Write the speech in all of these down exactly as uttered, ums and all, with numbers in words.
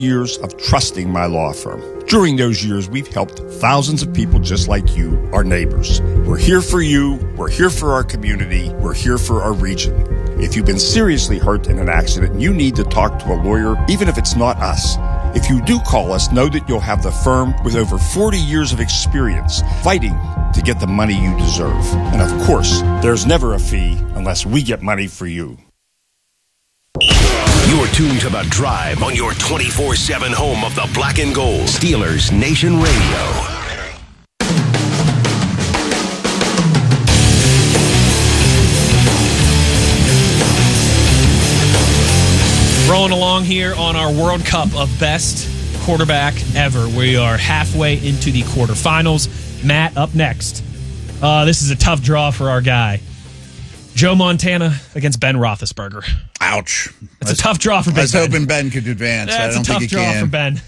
Years of trusting my law firm. During those years, we've helped thousands of people just like you, our neighbors. We're here for you. We're here for our community. We're here for our region. If you've been seriously hurt in an accident and you need to talk to a lawyer, even if it's not us, if you do call us, know that you'll have the firm with over forty years of experience fighting to get the money you deserve. And of course, there's never a fee unless we get money for you. You're tuned to The Drive on your twenty-four seven home of the Black and Gold. Steelers Nation Radio. Rolling along here on our World Cup of best quarterback ever. We are halfway into the quarterfinals. Matt, up next. Uh, this is a tough draw for our guy. Joe Montana against Ben Roethlisberger. Ouch. It's That's, a tough draw for Ben. I was hoping Ben could advance. That's I don't a tough think he draw can. for Ben.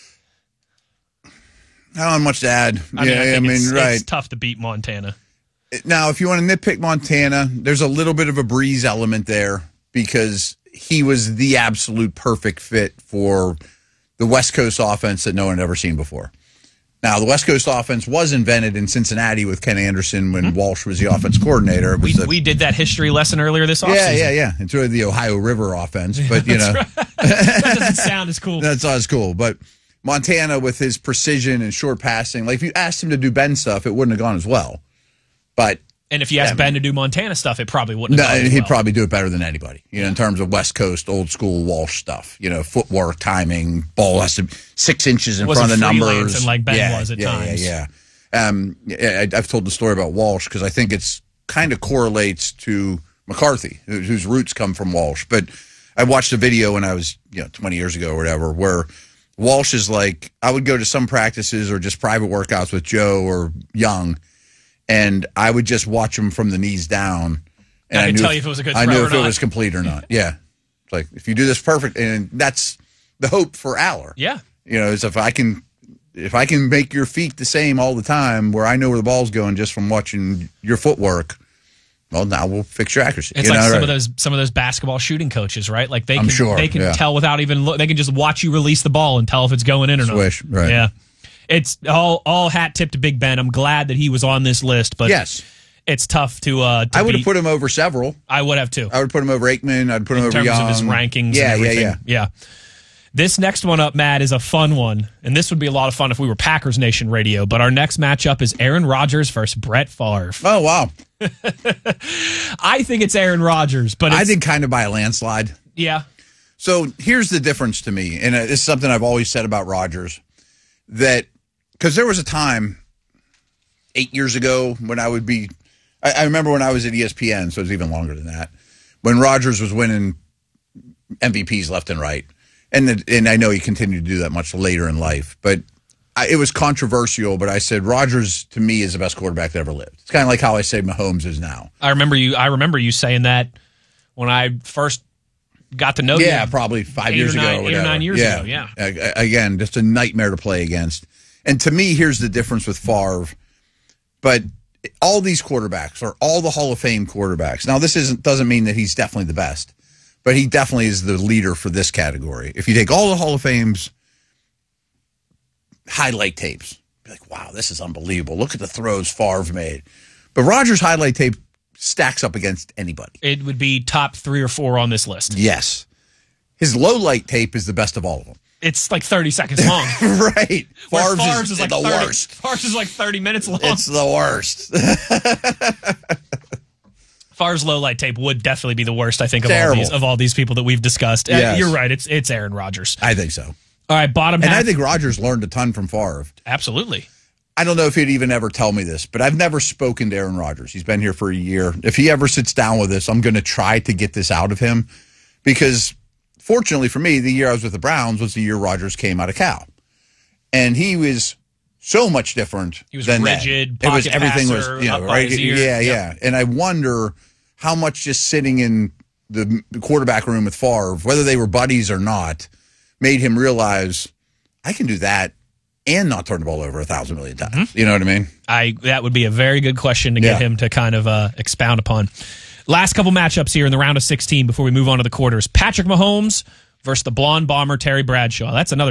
I don't have much to add. I mean, yeah, I, think I mean, it's, right. It's tough to beat Montana. Now, if you want to nitpick Montana, there's a little bit of a Breeze element there because he was the absolute perfect fit for the West Coast offense that no one had ever seen before. Now, the West Coast offense was invented in Cincinnati with Ken Anderson when mm-hmm. Walsh was the offense coordinator. It was we, the, we did that history lesson earlier this offseason. Yeah, yeah, yeah. It's really the Ohio River offense, but, you know. Right. That doesn't sound as cool. That's not as cool. But Montana, with his precision and short passing, like if you asked him to do Ben stuff, it wouldn't have gone as well. But And if you asked yeah, Ben to do Montana stuff, it probably wouldn't have no, gone as he'd well. probably do it better than anybody, you know, in terms of West Coast, old school Walsh stuff. You know, footwork, timing, ball has to be six inches in Wasn't front of the numbers. freelancing like Ben yeah, was at yeah, times. Yeah, yeah. Um, yeah, I, I've told the story about Walsh because I think it's kind of correlates to McCarthy, whose, whose roots come from Walsh. But I watched a video when I was, you know, twenty years ago or whatever, where Walsh is like, I would go to some practices or just private workouts with Joe or Young, and I would just watch him from the knees down. And I I could knew tell if, you if it was a good I throw knew or if not. it was complete or not. Yeah. It's like, if you do this perfect, and that's the hope for Aller. Yeah. You know, is if I can if I can make your feet the same all the time where I know where the ball's going just from watching your footwork, well, now we'll fix your accuracy. It's you like know, some right? of those some of those basketball shooting coaches, right? Like they I'm can sure, they can yeah. tell without even look. They can just watch you release the ball and tell if it's going in or not. Swish, right. Yeah. It's all all hat tip to Big Ben. I'm glad that he was on this list, but Yes. it's tough to. Uh, to I would have beat. put him over several. I would have too. I would put him over Aikman. I'd put him in over terms Young. of his rankings. Yeah, and yeah, everything. yeah. yeah. This next one up, Matt, is a fun one, and this would be a lot of fun if we were Packers Nation Radio. But our next matchup is Aaron Rodgers versus Brett Favre. Oh, wow. I think it's Aaron Rodgers, but it's, I think kind of by a landslide. yeah. So here's the difference to me, and it's something I've always said about Rodgers, that because there was a time eight years ago when I would be, I, I remember when I was at E S P N, so it was even longer than that, when Rodgers was winning M V Ps left and right. And the, and I know he continued to do that much later in life, but I, it was controversial. But I said Rodgers to me is the best quarterback that ever lived. It's kind of like how I say Mahomes is now. I remember you. I remember you saying that when I first got to know you. Yeah, probably five eight years or nine, ago. Or eight or whatever. nine years yeah. ago. Yeah. A- Again, just a nightmare to play against. And to me, here's the difference with Favre. But all these quarterbacks are all the Hall of Fame quarterbacks. Now, this isn't doesn't mean that he's definitely the best. But he definitely is the leader for this category. If you take all the Hall of Fame's highlight tapes, be like, wow, this is unbelievable. Look at the throws Favre made. But Rodgers' highlight tape stacks up against anybody. It would be top three or four on this list. Yes. His low light tape is the best of all of them. It's like thirty seconds long. Right. Where Favre's, Favre's is, is like the thirty, worst. Favre's is like thirty minutes long. It's the worst. Favre's low light tape would definitely be the worst, I think, of all Terrible. these of all these people that we've discussed. Uh, Yes. You're right. It's it's Aaron Rodgers. I think so. All right, bottom And half. I think Rodgers learned a ton from Favre. Absolutely. I don't know if he'd even ever tell me this, but I've never spoken to Aaron Rodgers. He's been here for a year. If he ever sits down with us, I'm going to try to get this out of him because fortunately for me, the year I was with the Browns was the year Rodgers came out of Cal. And he was so much different He was than rigid, that. It was pocket everything passer, was, you know, up by right? his ear. Yeah, Yep. yeah. And I wonder how much just sitting in the quarterback room with Favre, whether they were buddies or not, made him realize I can do that and not turn the ball over a thousand million times. Mm-hmm. You know what I mean? I that would be a very good question to get Yeah. him to kind of uh, expound upon. Last couple matchups here in the round of sixteen before we move on to the quarters. Patrick Mahomes versus the blonde bomber Terry Bradshaw. That's another